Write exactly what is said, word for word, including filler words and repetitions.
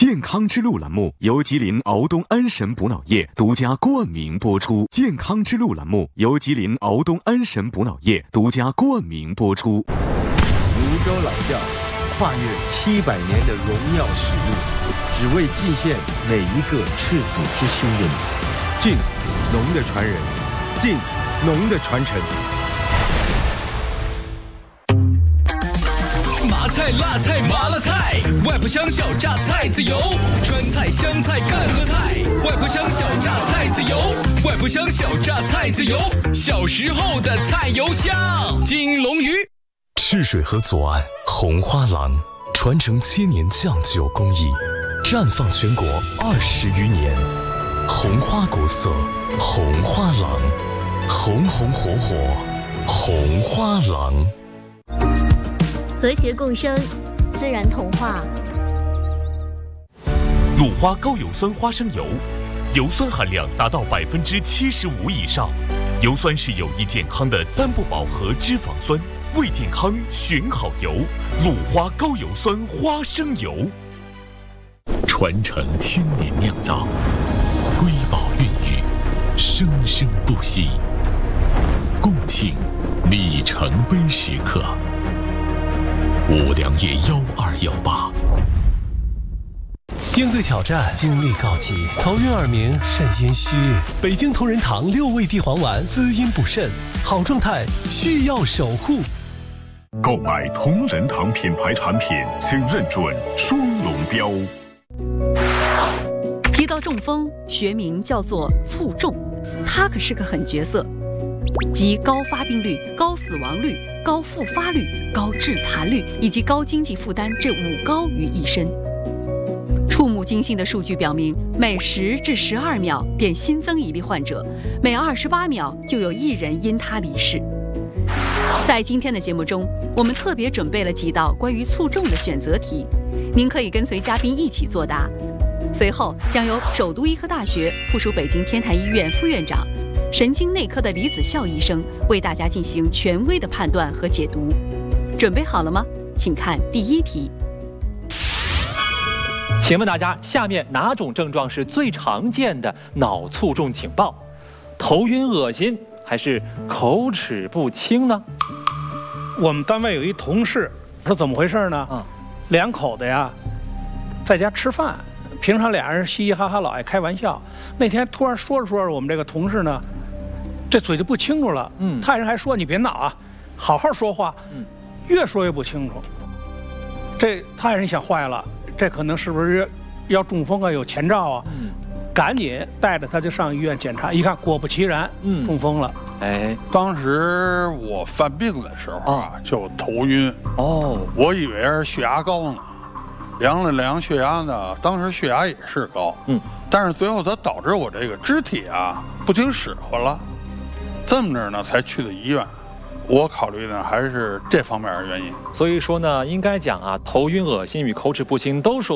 健康之路栏目由吉林敖东安神补脑液独家冠名播出。健康之路栏目由吉林敖东安神补脑液独家冠名播出。 泸州老窖跨越七百年的荣耀使命，只为尽献每一个赤子之心的你。晋农的传人，晋农的传承。 麻菜、辣菜、麻辣菜，外婆乡小榨菜籽油，川菜、湘菜、赣河菜，外婆乡小榨菜籽油，外婆乡小榨菜籽油，小时候的菜油香。金龙鱼。 赤水河左岸红花廊，传承千年酱酒工艺，绽放全国二十余年。红花国色，红花廊，红红火火，红花廊。 和谐共生，自然童话。 鲁花高油酸花生油，油酸含量达到百分之七十五以上。油酸是有益健康的单不饱和脂肪酸，为健康选好油。鲁花高油酸花生油，传承千年酿造，瑰宝孕育，生生不息。共庆里程碑时刻。五粮液幺二幺八。 应对挑战，精力告急，头晕耳鸣，肾阴虚。北京同仁堂六味地黄丸，滋阴补肾，好状态需要守护。 购买同仁堂品牌产品，请认准双龙标。 提到中风，学名叫做卒中，它可是个狠角色，集高发病率、高死亡率、高复发率、高致残率以及高经济负担这五高于一身。触目惊心的数据表明，每十至十二秒便新增一例患者，每二十八秒就有一人因他离世。在今天的节目中，我们特别准备了几道关于卒中的选择题，您可以跟随嘉宾一起作答。随后将由首都医科大学附属北京天坛医院副院长、神经内科的李子孝医生为大家进行权威的判断和解读。准备好了吗？请看第一题。 请问大家，下面哪种症状是最常见的脑卒中警报？头晕恶心还是口齿不清呢？ 我们单位有一同事，说怎么回事呢？啊，两口子呀，在家吃饭，平常俩人嘻嘻哈哈，老爱开玩笑。那天突然说着说着，我们这个同事呢，这嘴就不清楚了。嗯，太人还说你别闹啊，好好说话。嗯，越说越不清楚。这太人想坏了。这可能是不是要中风啊？有前兆啊！嗯，赶紧带着他就上医院检查，一看果不其然，嗯，中风了。 哎，当时我犯病的时候啊，就头晕。哦，我以为是血压高呢，量了量血压呢，当时血压也是高。嗯，但是最后它导致我这个肢体啊不听使唤了，这么着呢才去的医院。我考虑呢还是这方面的原因。 所以说呢，应该讲啊，头晕、恶心与口齿不清都是